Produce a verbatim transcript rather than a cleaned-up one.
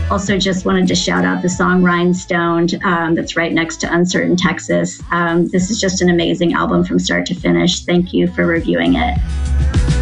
Also, just wanted to shout out the song Rhinestoned um, that's right next to Uncertain Texas. Um, this is just an amazing album from start to finish. Thank you for reviewing it.